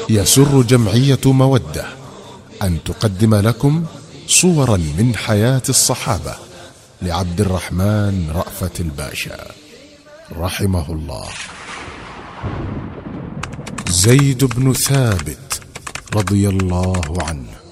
يسر جمعية مودة أن تقدم لكم صورا من حياة الصحابة لعبد الرحمن رأفت الباشا رحمه الله. زيد بن ثابت رضي الله عنه.